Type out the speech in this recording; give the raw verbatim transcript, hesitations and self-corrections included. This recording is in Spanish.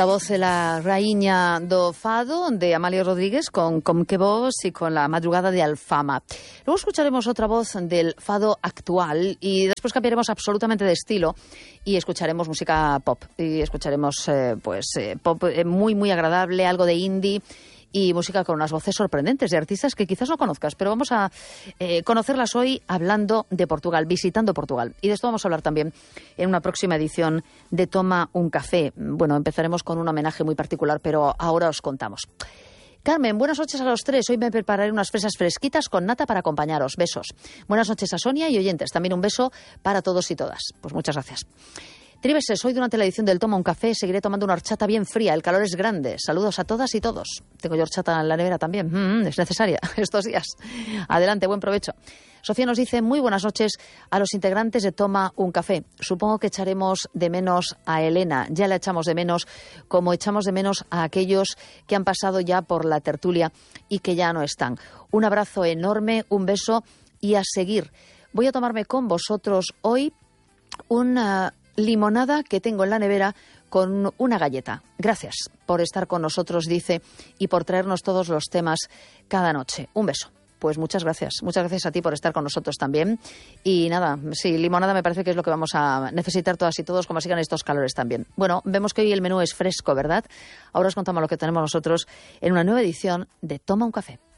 La voz de la raíña do fado de Amalio Rodríguez con Com que vos y con La madrugada de Alfama. Luego escucharemos otra voz del fado actual y después cambiaremos absolutamente de estilo y escucharemos música pop. Y escucharemos eh, pues eh, pop eh, muy muy agradable, algo de indie y música con unas voces sorprendentes de artistas que quizás no conozcas, pero vamos a eh, conocerlas hoy hablando de Portugal, visitando Portugal. Y de esto vamos a hablar también en una próxima edición de Toma un Café. Bueno, empezaremos con un homenaje muy particular, pero ahora os contamos. Carmen, buenas noches a los tres. Hoy me prepararé unas fresas fresquitas con nata para acompañaros. Besos. Buenas noches a Sonia y oyentes. También un beso para todos y todas. Pues muchas gracias. Tribeses, hoy durante la edición del Toma un Café seguiré tomando una horchata bien fría. El calor es grande. Saludos a todas y todos. Tengo yo horchata en la nevera también. Mm, es necesaria estos días. Adelante, buen provecho. Sofía nos dice muy buenas noches a los integrantes de Toma un Café. Supongo que echaremos de menos a Elena. Ya la echamos de menos, como echamos de menos a aquellos que han pasado ya por la tertulia y que ya no están. Un abrazo enorme, un beso y a seguir. Voy a tomarme con vosotros hoy una limonada que tengo en la nevera con una galleta. Gracias por estar con nosotros, dice, y por traernos todos los temas cada noche. Un beso. Pues muchas gracias. Muchas gracias a ti por estar con nosotros también. Y nada, sí, limonada me parece que es lo que vamos a necesitar todas y todos, como sigan estos calores también. Bueno, vemos que hoy el menú es fresco, ¿verdad? Ahora os contamos lo que tenemos nosotros en una nueva edición de Toma un Café.